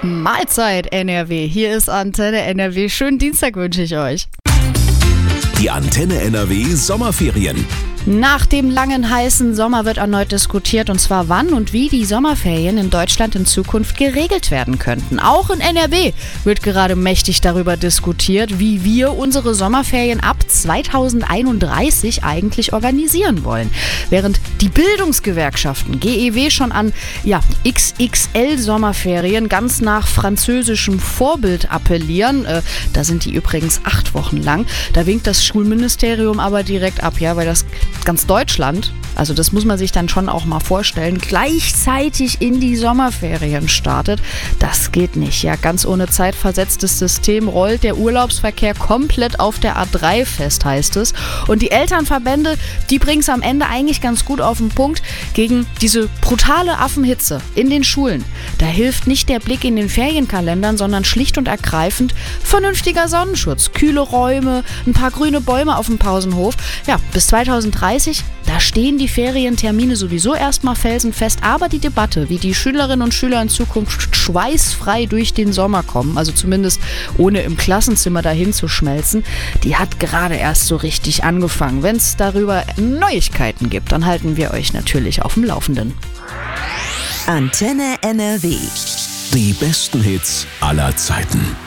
Mahlzeit NRW, hier ist Antenne NRW. Schönen Dienstag wünsche ich euch. Die Antenne NRW Sommerferien. Nach dem langen, heißen Sommer wird erneut diskutiert, und zwar wann und wie die Sommerferien in Deutschland in Zukunft geregelt werden könnten. Auch in NRW wird gerade mächtig darüber diskutiert, wie wir unsere Sommerferien ab 2031 eigentlich organisieren wollen. Während die Bildungsgewerkschaften GEW schon an XXL-Sommerferien ganz nach französischem Vorbild appellieren, da sind die übrigens 8 Wochen lang, da winkt das Schulministerium aber direkt ab, weil das ganz Deutschland, also das muss man sich dann schon auch mal vorstellen, gleichzeitig in die Sommerferien startet. Das geht nicht. Ganz ohne zeitversetztes System rollt der Urlaubsverkehr komplett auf der A3 fest, heißt es. Und die Elternverbände, die bringen es am Ende eigentlich ganz gut auf den Punkt. Gegen diese brutale Affenhitze in den Schulen, da hilft nicht der Blick in den Ferienkalendern, sondern schlicht und ergreifend vernünftiger Sonnenschutz, kühle Räume, ein paar grüne Bäume auf dem Pausenhof. Bis 2030, da stehen die Ferientermine sowieso erstmal felsenfest, aber die Debatte, wie die Schülerinnen und Schüler in Zukunft schweißfrei durch den Sommer kommen, also zumindest ohne im Klassenzimmer dahin zu schmelzen, die hat gerade erst so richtig angefangen. Wenn es darüber Neuigkeiten gibt, dann halten wir euch natürlich auf dem Laufenden. Antenne NRW. Die besten Hits aller Zeiten.